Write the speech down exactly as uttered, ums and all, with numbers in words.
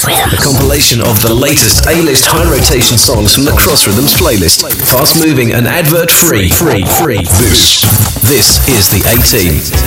A compilation of the latest A-list high-rotation songs from the Cross Rhythms playlist. Fast-moving and advert-free. Free, free. This, this is the A-Team.